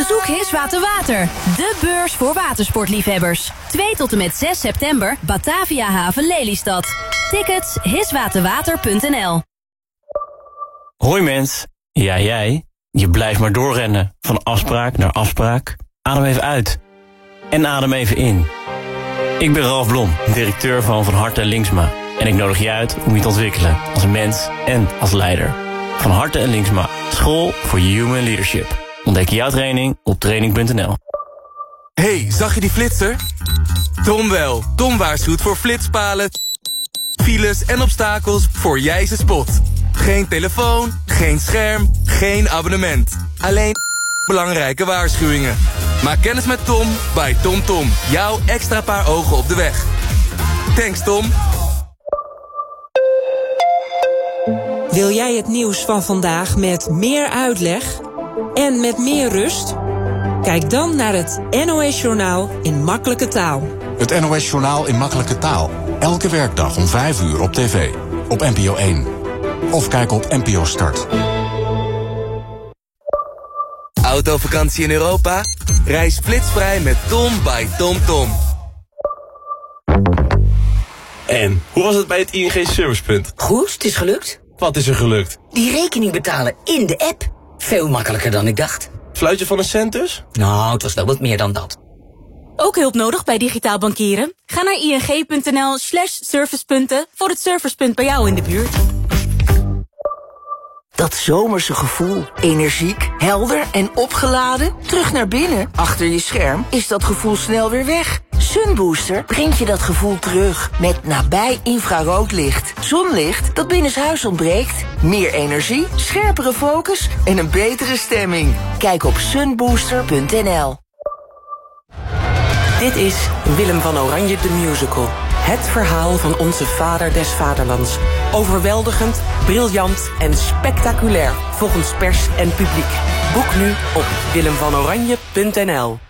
Bezoek Hiswaterwater, de beurs voor watersportliefhebbers. 2 tot en met 6 september, Batavia Haven Lelystad. Tickets hiswaterwater.nl. Hoi mens, ja jij. Je blijft maar doorrennen, van afspraak naar afspraak. Adem even uit en adem even in. Ik ben Ralf Blom, directeur van Harte Linksma. En ik nodig je uit om je te ontwikkelen als mens en als leider. Van Harte Linksma, school voor human leadership. Ontdek jouw training op training.nl. Hey, zag je die flitser? Tom wel. Tom waarschuwt voor flitspalen, files en obstakels voor jij ze spot. Geen telefoon, geen scherm, geen abonnement. Alleen belangrijke waarschuwingen. Maak kennis met Tom bij TomTom. Jouw extra paar ogen op de weg. Thanks Tom. Wil jij het nieuws van vandaag met meer uitleg en met meer rust? Kijk dan naar het NOS-journaal in makkelijke taal. Het NOS-journaal in makkelijke taal. Elke werkdag om 5 uur op tv. Op NPO 1. Of kijk op NPO Start. Autovakantie in Europa? Reis flitsvrij met Tom bij TomTom. En, hoe was het bij het ING Servicepunt? Goed, het is gelukt. Wat is er gelukt? Die rekening betalen in de app. Veel makkelijker dan ik dacht. Fluitje van een cent dus? Nou, het was wel wat meer dan dat. Ook hulp nodig bij digitaal bankieren? Ga naar ing.nl/servicepunten voor het servicepunt bij jou in de buurt. Dat zomerse gevoel, energiek, helder en opgeladen, terug naar binnen. Achter je scherm is dat gevoel snel weer weg. Sunbooster brengt je dat gevoel terug met nabij infraroodlicht. Zonlicht dat binnenshuis ontbreekt. Meer energie, scherpere focus en een betere stemming. Kijk op sunbooster.nl. Dit is Willem van Oranje de Musical. Het verhaal van onze vader des vaderlands. Overweldigend, briljant en spectaculair volgens pers en publiek. Boek nu op willemvanoranje.nl.